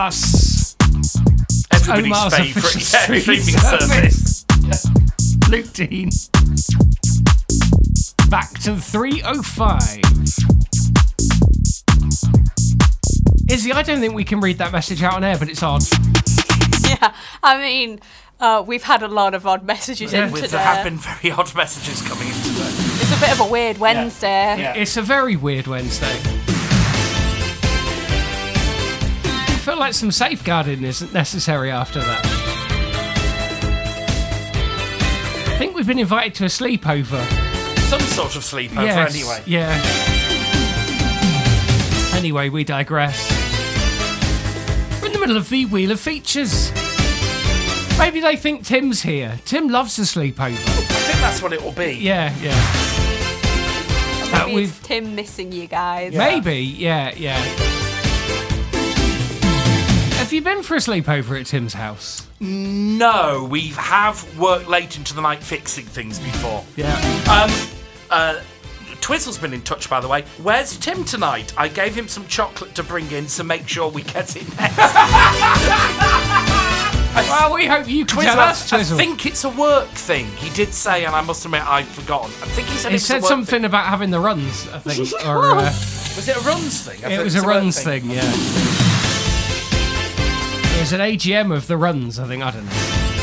Us. Everybody's Omar's favourite official streaming service. Luke Dean. Back to 305. Izzy, I don't think we can read that message out on air, but it's odd. Yeah, I mean, we've had a lot of odd messages in today. There have been very odd messages coming in today. It's a bit of a weird Wednesday. Yeah. It's a very weird Wednesday. I feel like some safeguarding isn't necessary after that. I think we've been invited to a sleepover. Some sort of sleepover, Yes, anyway. Yeah. Anyway, we digress. We're in the middle of the Wheel of Features. Maybe they think Tim's here. Tim loves a sleepover. I think that's what it will be. Yeah. Maybe it's Tim missing you guys. Maybe, yeah. Have you been for a sleepover at Tim's house? No, we have worked late into the night fixing things before. Yeah. Twizzle's been in touch, by the way. Where's Tim tonight? I gave him some chocolate to bring in, so make sure we get it next. Well, we hope you can tell us, Twizzle. I think it's a work thing. He did say, and I must admit I'd forgotten. I think he said He it was said a work something thing. about having the runs, I think. Or, Was it a runs thing? it was a runs thing, yeah. It was an AGM of the runs, I think. I don't know.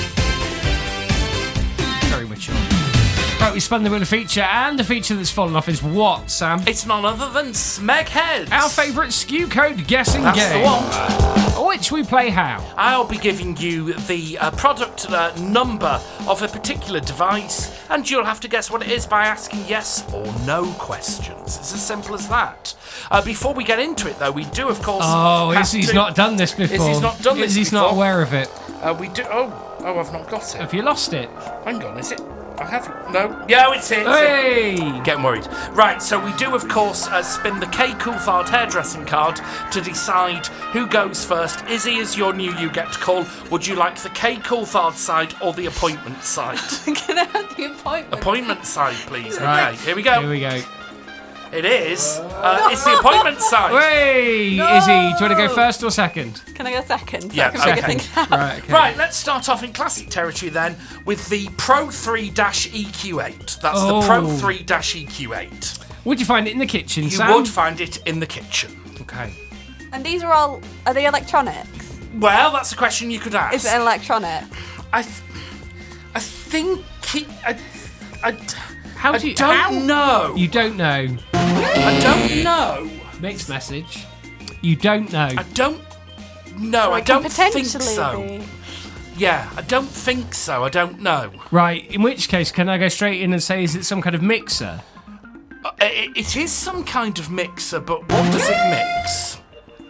Very mature. Right, we spun the wheel of feature, and the feature that's fallen off is what, Sam? It's none other than Smegheads. Our favourite SKU code guessing That's game. the one. Which we play how? I'll be giving you the product number of a particular device, and you'll have to guess what it is by asking yes or no questions. It's as simple as that. Before we get into it, though, we do, of course. Oh, Izzy's not done this before. Izzy's not done this Izzy's before. not aware of it. We do. Oh, I've not got it. Have you lost it? Hang on, is it? I haven't. No. Yeah, it's it. Hey! Getting worried. Right, so we do, of course, spin the K Coulthard hairdressing card to decide who goes first. Izzy is your new you get to call. Would you like the K Coulthard side or the appointment side? Can I have the appointment? Appointment side, please. Right. Okay, here we go. Here we go. It is. It's the appointment side. Hey! No! Izzy, do you want to go first or second? Can I go second? Yeah, So I can okay. figure things out. Right, okay. Right, let's start off in classic territory then with the Pro 3-EQ8. That's the Pro 3-EQ8. Would you find it in the kitchen, You Sam? would find it in the kitchen. Okay. And these are they electronics? Well, that's a question you could ask. Is it electronic? I think it. How I do you... don't how? know. You don't know. I don't know. Mixed message. You don't know. I don't know. I It could don't think potentially so. be. Yeah, I don't think so. I don't know. Right, in which case, can I go straight in and say, is it some kind of mixer? It is some kind of mixer, but what does it mix?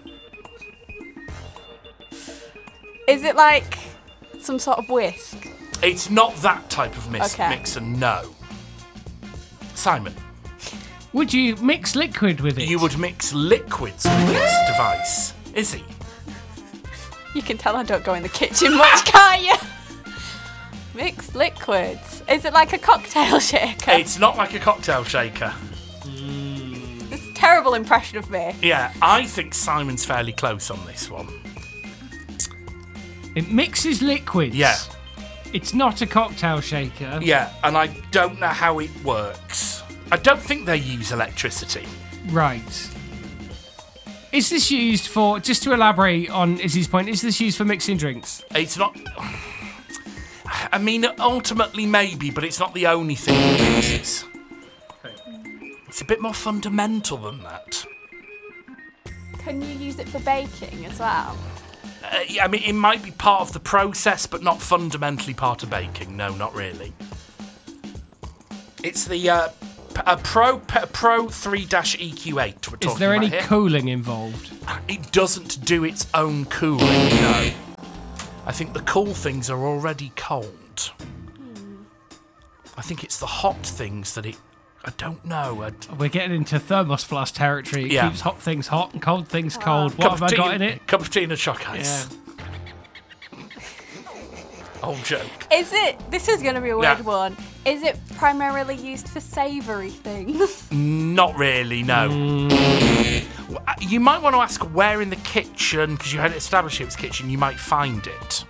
Is it like some sort of whisk? It's not that type of Okay. mixer, no. Simon, Would you mix liquid with it? you would mix liquids with this device. Izzy? You can tell I don't go in the kitchen much, can't you? Mixed liquids. Is it like a cocktail shaker? It's not like a cocktail shaker. It's a terrible impression of me. Yeah, I think Simon's fairly close on this one. It mixes liquids. Yeah. It's not a cocktail shaker. Yeah, and I don't know how it works. I don't think they use electricity. Right. Is this used for, just to elaborate on Izzy's point, is this used for mixing drinks? It's not. I mean, ultimately maybe, but it's not the only thing it uses. It's a bit more fundamental than that. Can you use it for baking as well? Yeah, I mean, it might be part of the process, but not fundamentally part of baking. No, not really. It's the Pro 3-EQ8 we're talking Is there any about here. cooling involved? It doesn't do its own cooling, no. I think the cool things are already cold. I think it's the hot things that it... I don't know. We're getting into thermos flask territory. It Yeah. keeps hot things hot and cold things cold. What have I got in it? Cup of tea and a choc ice. Yeah. Old joke. Is it, this is going to be a weird Yeah. one, is it primarily used for savoury things? Not really, no. You might want to ask where in the kitchen, because you had established it was kitchen, you might find it.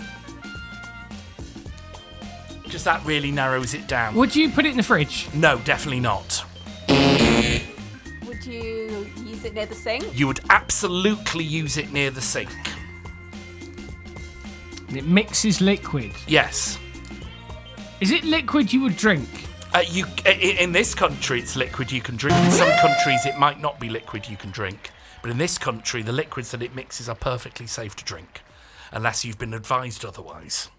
Just that really narrows it down. Would you put it in the fridge? No, definitely not. Would you use it near the sink? You would absolutely use it near the sink. And it mixes liquid. Yes. Is it liquid you would drink? In this country, it's liquid you can drink. In some countries, it might not be liquid you can drink. But in this country, the liquids that it mixes are perfectly safe to drink, unless you've been advised otherwise.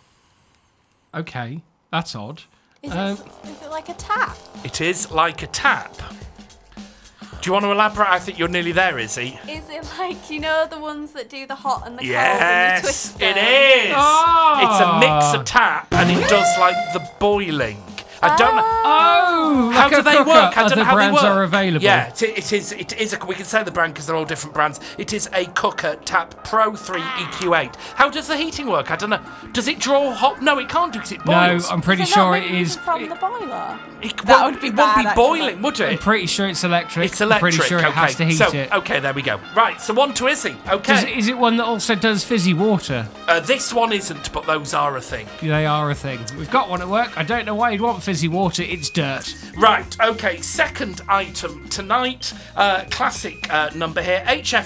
Okay, that's odd. Is it like a tap? It is like a tap. Do you want to elaborate? I think you're nearly there, Izzy. Is it like, you know, the ones that do the hot and the cold and you Yes, twist it them? is. Oh. It's a mix of tap, and it does like the boiling. I don't know. Oh, How like do a they cooker. work? I don't Other know how they brands work. are available. Yeah, it is. We can say the brand because they're all different brands. It is a Cooker Tap Pro 3 EQ8. How does the heating work? I don't know. Does it draw hot? No, it can't do because it No, boils. I'm pretty Is it sure not it moving is. from the boiler. It That won't, would be it won't bad, be actually. boiling, would I'm it? pretty sure it's electric. It's electric. I'm pretty sure it okay. has to heat so, it. Okay, there we go. Right, so on to Izzy. Okay. Is it one that also does fizzy water? This one isn't, but those are a thing. They are a thing. We've got one at work. I don't know why you'd want fizzy water. It's dirt. Right, okay, second item tonight, classic number here,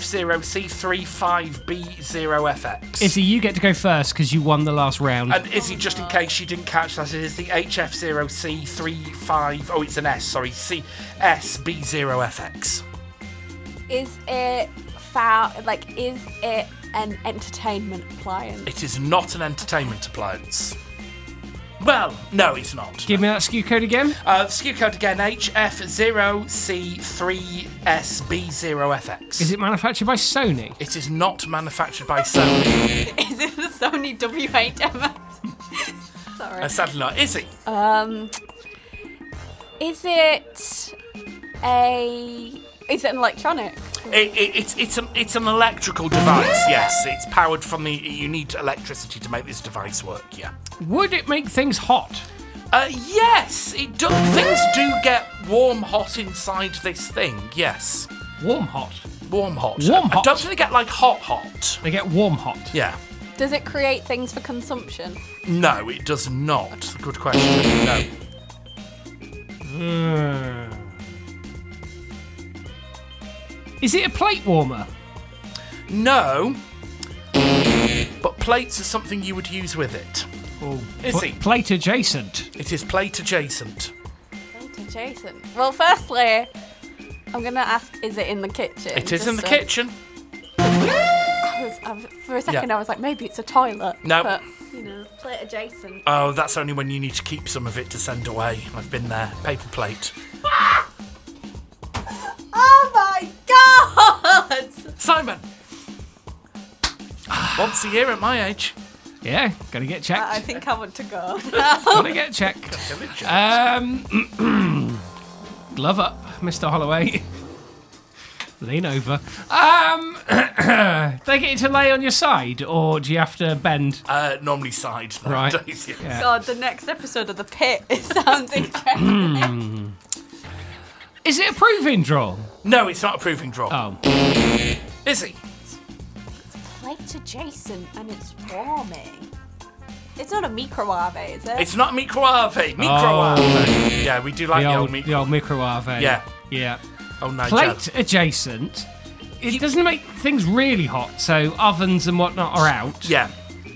HF0C35B0FX. Izzy, you get to go first because you won the last round. And Izzy, just in case you didn't catch that, it is the HF0C35, it's an S, sorry, CSB0FX. Is it is it an entertainment appliance? It is not an entertainment appliance. Well, no, it's not. Give me that SKU code again. SKU code again, HF0C3SB0FX. Is it manufactured by Sony? It is not manufactured by Sony. Is it the Sony W8MS? Sorry. Sadly not. Izzy? Is it an electronic? It's an electrical device, yes. It's powered from you need electricity to make this device work, yeah. Would it make things hot? Yes, it does. Things do get warm hot inside this thing, yes. Warm hot. Warm hot. Warm I hot? don't think they get like hot. They get warm hot. Yeah. Does it create things for consumption? No, it does not. Good question. No. Is it a plate warmer? No. But plates are something you would use with it. Oh, Izzy? plate adjacent. It is plate adjacent. Plate adjacent. Well, firstly, I'm going to ask, is it in the kitchen? It is in the Just so- kitchen. For a second, Yeah. I was like, maybe it's a toilet. No. But, plate adjacent. Oh, that's only when you need to keep some of it to send away. I've been there. Paper plate. Oh my god! Simon! Once a year at my age. Yeah, gotta get checked. I think I want to go. Gotta get checked. Glove up, Mr. Holloway. Lean over. They get you to lay on your side, or do you have to bend? Normally side. Right. Nowadays, yeah. Yeah. God, the next episode of The Pit, it sounds interesting. Is it a proving draw? No, it's not a proving draw. Oh. Izzy? Plate adjacent and it's warming. It's not a microwave, is it? It's not microwave. Microwave. Yeah, we do like the old The old microwave. Yeah. Yeah. Oh, no, Plate adjacent. It doesn't make things really hot, so ovens and whatnot are out. Yeah.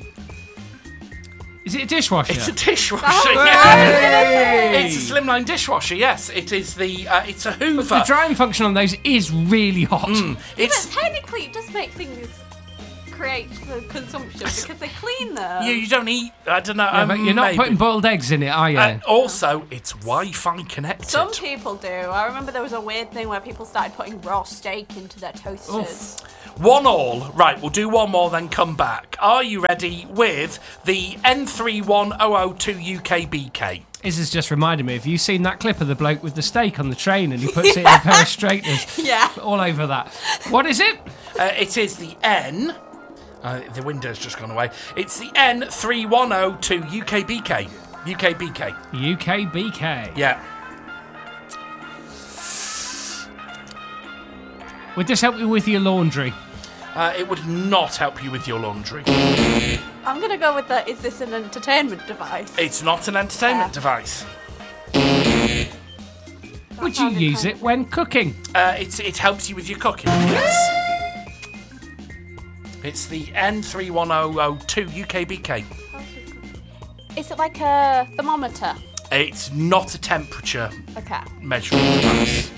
Is it a dishwasher? It's a dishwasher. Oh, Yeah. Hey! It's a slimline dishwasher. Yes, it is it's a Hoover. The drying function on those is really hot. It's But technically, it does make things create for consumption because they clean them. you don't eat. I don't know. Yeah, but you're not maybe. putting boiled eggs in it, are you? Also, it's Wi-Fi connected. Some people do. I remember there was a weird thing where people started putting raw steak into their toasters. 1-1. Right, we'll do one more, then come back. Are you ready with the N31002 UKBK? This has just reminded me, have you seen that clip of the bloke with the steak on the train and he puts it in a pair of straighteners? Yeah. All over that. What is it? It is the N. The window's just gone away. It's the N3102 UKBK. UKBK. UKBK. Yeah. Would this help you with your laundry? It would not help you with your laundry. I'm gonna go with the. Is this an entertainment device? It's not an entertainment device. Would you use it when cooking? It helps you with your cooking, yes. It's the N31002 UKBK. Is it like a thermometer? It's not a temperature Okay. measuring device.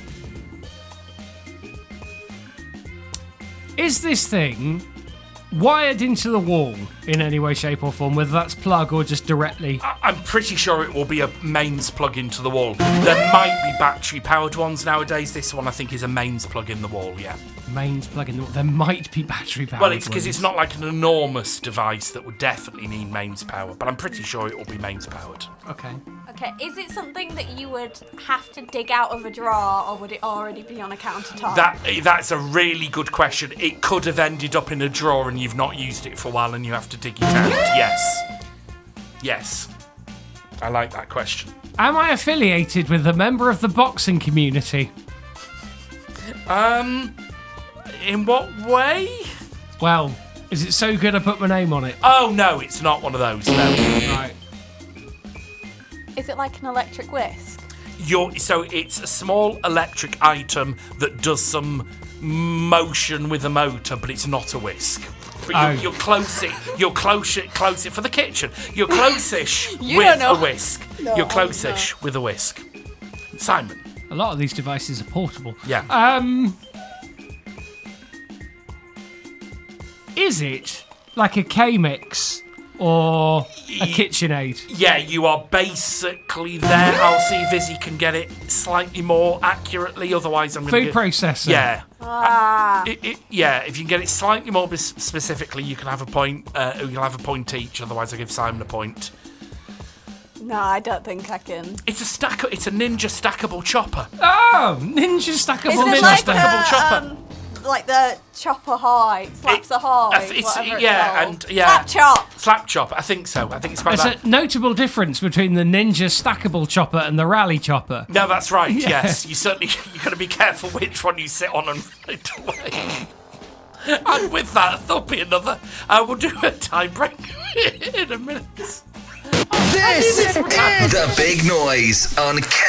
Is this thing wired into the wall in any way, shape or form, whether that's plug or just directly? I'm pretty sure it will be a mains plug into the wall. There might be battery-powered ones nowadays. This one, I think, is a mains plug in the wall, yeah. Mains plug in the wall. There might be battery power. Well, it's because it's not like an enormous device that would definitely need mains power, but I'm pretty sure it will be mains powered. Okay. Okay. Is it something that you would have to dig out of a drawer, or would it already be on a countertop? That's a really good question. It could have ended up in a drawer and you've not used it for a while and you have to dig it out. Yes. Yes. I like that question. Am I affiliated with a member of the boxing community? In what way? Well, is it so good I put my name on it? Oh, no, it's not one of those, no. Right. Is it like an electric whisk? So it's a small electric item that does some motion with a motor, but it's not a whisk. But you're close it. You're close it for the kitchen. You're close-ish with a whisk. No, you're close-ish with a whisk. Simon. A lot of these devices are portable. Yeah. Is it like a K-Mix or a KitchenAid? Yeah, you are basically there. I'll see if Izzy can get it slightly more accurately. Otherwise, I'm going to Food processor. Yeah. Yeah, if you can get it slightly more specifically, you can have a point. You'll have a point each. Otherwise, I give Simon a point. No, I don't think I can. It's a Ninja stackable chopper. Oh, Ninja stackable. Is it Ninja like stackable chopper. Like the chopper high, slaps a high, yeah. Slap chop. Slap chop. I think so. I think it's about There's that. a notable difference between the Ninja stackable chopper and the Rally chopper. No, that's right. Yes, you got to be careful which one you sit on and right away. And with that, there'll be another. We'll do a time break in a minute. This is The Big Noise on